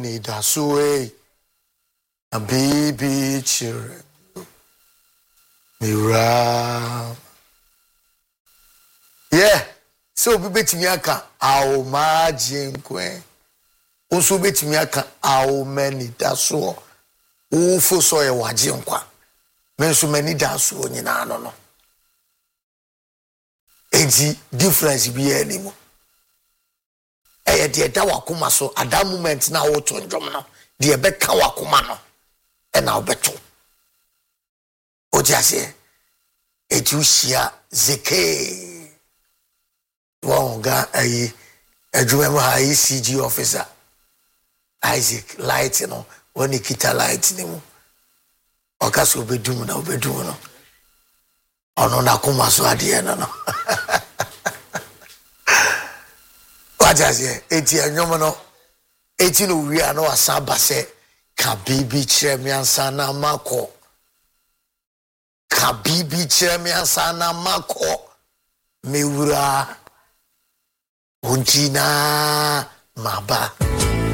Need us away. A baby children. Mira. Yeah. So we bet me aka our margin queen. Also bet me aka our many that's all. Oh, for so a wajin kwa. Men so many that's all in no. Enti difference be anymore. Eh, the da wakuma so at that moment now to ndrom no. The beka wakuma no. And now beto. Ojase. Ejusia zeke. Wonga a CG officer. Isaac light no. When he kita light ni mo. Okaso bedum na obedum no. Ono na kuma so ade no. Wajase eti anyomo no. Eti no wi ano asaba se ka bibi kire mi ansa na mako. Ka bibi kire mi ansa na mako. Mewura Untina maba.